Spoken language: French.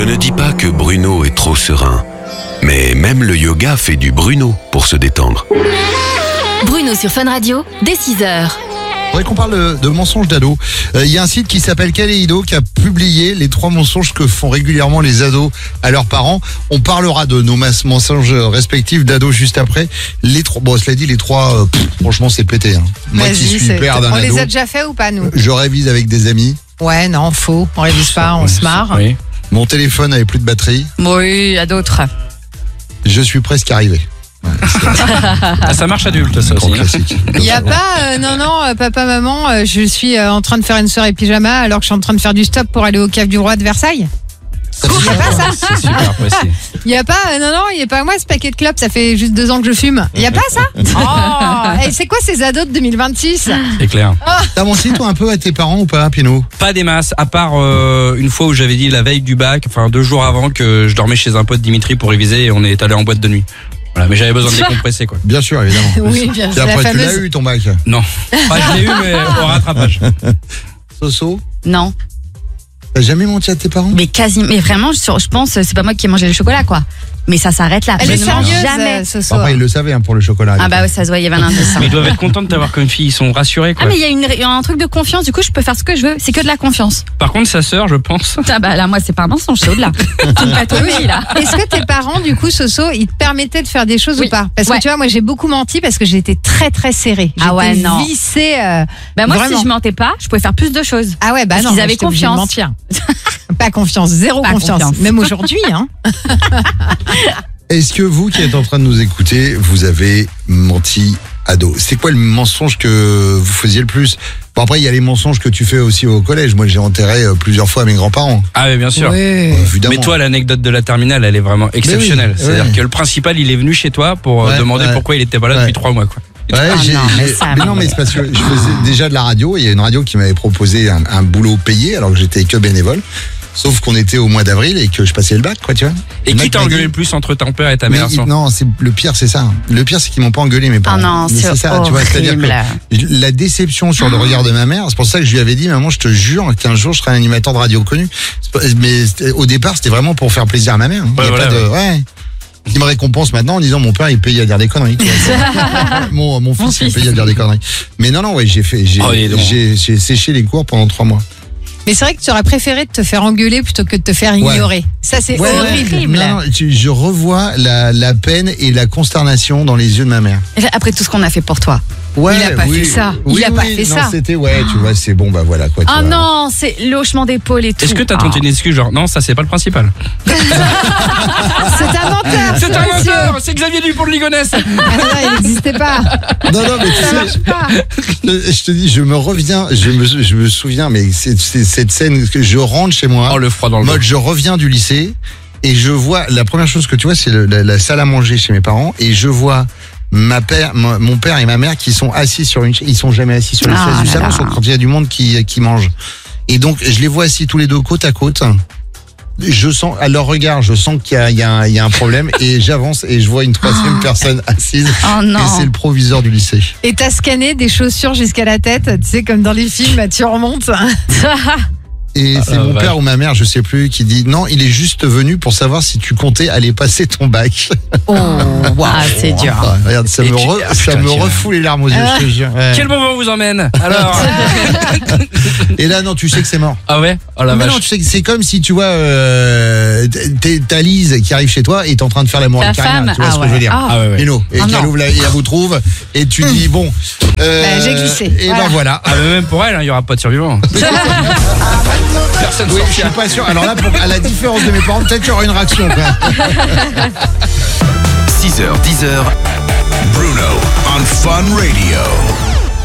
Je ne dis pas que Bruno est trop serein, mais même le yoga fait du Bruno pour se détendre. Bruno sur Fun Radio, dès 6h. Je voudrais qu'on parle de mensonges d'ados. Il y a un site qui s'appelle Kaleido qui a publié les 3 mensonges que font régulièrement les ados à leurs parents. On parlera de nos mensonges respectifs d'ados juste après. Les 3, bon, cela dit, les 3, franchement, c'est pété. Hein. Moi qui suis père d'un ado. On les a déjà fait ou pas, nous? Je révise avec des amis. Ouais, non, faux. On révise pas, on se marre. Oui. Mon téléphone avait plus de batterie. Oui, il y a d'autres. Je suis presque arrivé. Ah, ça marche adulte, ça Grand aussi. classique. Il n'y a pas, papa, maman, je suis en train de faire une soirée pyjama alors que je suis en train de faire du stop pour aller au cave du roi de Versailles. Il n'y a pas ça. C'est super précis. Il n'y a pas, il n'y a pas moi ce paquet de clopes, ça fait juste 2 ans que je fume. Il n'y a pas ça. Oh, et c'est quoi ces ados de 2026? C'est clair. T'as menti toi un peu à tes parents ou pas, Pino? Pas des masses, à part une fois où j'avais dit la veille du bac, enfin 2 jours avant, que je dormais chez un pote Dimitri pour réviser et on est allé en boîte de nuit. Voilà, mais j'avais besoin de décompresser quoi. Bien sûr, évidemment. Oui, bien Et sûr. après, La tu l'as fameuse. eu ton bac. Non, enfin, je l'ai eu mais au rattrapage. Soso, Non, t'as jamais menti à tes parents? mais quasi. Mais vraiment, je pense, c'est pas moi qui ai mangé le chocolat, quoi. Mais ça s'arrête là. Elle Je est ne mange sérieuse jamais. ce soir. Après, ils le savaient pour le chocolat. Ah bah ouais, ça se voit, il y avait un indice. Mais ils doivent être contents de t'avoir comme fille, ils sont rassurés quoi. Ah mais il y a un truc de confiance, du coup je peux faire ce que je veux, c'est que de la confiance. Par contre sa sœur, je pense. Ah bah là moi c'est pas un mensonge, c'est au-delà. Tu me patauges là. Est-ce que tes parents, du coup, Soso, ils te permettaient de faire des choses Oui. ou pas? Parce que Ouais. tu vois, moi, j'ai beaucoup menti parce que j'étais très, très serrée. Ah ouais, J'étais non. vissée. Bah moi Vraiment. si je mentais pas, je pouvais faire plus de choses. Ah ouais, bah Parce non. qu'ils moi, avaient j'étais obligée de confiance. mentir. Pas confiance, zéro Pas confiance. confiance. Même aujourd'hui, hein. Est-ce que vous qui êtes en train de nous écouter, vous avez menti ado? C'est quoi le mensonge que vous faisiez le plus? Bon, après, il y a les mensonges que tu fais aussi au collège. Moi, j'ai enterré plusieurs fois mes grands-parents. Ah oui bien sûr. Évidemment. Mais toi, l'anecdote de la terminale, elle est vraiment exceptionnelle. oui, C'est-à-dire ouais. que le principal, il est venu chez toi pour Ouais, demander ouais. pourquoi il était pas là Ouais. depuis 3 mois. Quoi. Ouais, Ah non, mais ça, mais non, mais c'est parce que je faisais déjà de la radio. Il y a une radio qui m'avait proposé un boulot payé alors que j'étais que bénévole. Sauf qu'on était au mois d'avril et que je passais le bac, quoi, tu vois. Et Le qui mec t'a m'a engueulé dit- le plus entre ton père et ta Mais mère sans... non, le pire, c'est ça. Le pire, c'est qu'ils m'ont pas engueulé, mes parents. Ah non, Mais c'est ça, tu vois, c'est-à-dire horrible. que la déception sur le regard de ma mère, c'est pour ça que je lui avais dit, maman, je te jure qu'un jour, je serai un animateur de radio connu. Mais au départ, c'était vraiment pour faire plaisir à ma mère. Il y a voilà, pas de, ouais. Qui me récompense maintenant en disant mon père il paye à dire des conneries. mon fils il paye à dire des conneries. Mais non ouais, j'ai séché les cours pendant 3 mois. Mais c'est vrai que tu aurais préféré te faire engueuler plutôt que de te faire ignorer. Ça, c'est horrible. Non, je revois la peine et la consternation dans les yeux de ma mère. Après tout ce qu'on a fait pour toi. Ouais, Il a pas fait ça. Il a pas fait non, ça. C'était tu vois, c'est bon, bah voilà quoi. tu Oh vois. non, c'est le hochement d'épaule et tout. Est-ce que t'as tenté une excuse genre non, ça c'est pas le principal. C'est un menteur. C'est un monsieur. menteur, c'est Xavier Dupont de Ligonnès. Ah non, il n'existait pas. Non, mais tu Ça sais, marche pas. je te dis, je me souviens, mais c'est cette scène que je rentre chez moi. Oh le froid dans le dos. Mode, je reviens du lycée et je vois, la première chose que tu vois, c'est la salle à manger chez mes parents et je vois mon père et ma mère qui sont assis sur ils sont jamais assis sur les Ah chaises du là salon, là. sauf quand il y a du monde qui mange. Et donc, je les vois assis tous les deux côte à côte. Je sens, à leur regard, je sens qu'il y a un problème et j'avance et je vois une 3e personne assise. Oh non. Et c'est le proviseur du lycée. Et t'as scanné des chaussures jusqu'à la tête, tu sais, comme dans les films, tu remontes. Et c'est mon père ou ma mère, je sais plus, qui dit non, il est juste venu pour savoir si tu comptais aller passer ton bac. Oh, ah, c'est dur. Ah, regarde, ça Et me, tu- ça me refoule les larmes aux yeux, je te jure. Ouais. Quel moment vous emmène alors? Et là, non, tu sais que c'est mort. Ah ouais? Oh la Mais vache. non, tu sais que c'est comme si tu vois t'as Lise qui arrive chez toi et t'es en train de faire l'amour Ta avec Karina. femme, Tu vois ah ce que je veux ouais. dire? Ah. Ah ouais, ouais. Hello. Et Ah qu'elle non. ouvre et elle vous trouve et tu dis bon. J'ai glissé. Et Voilà. ben voilà. Ah mais même pour elle, il y aura pas de survivants. Personne Oui, je sortira. suis pas sûr. Alors là, à la différence de mes parents, peut-être qu'il y aura une réaction. Quoi. 6h, 10h, Bruno on Fun Radio.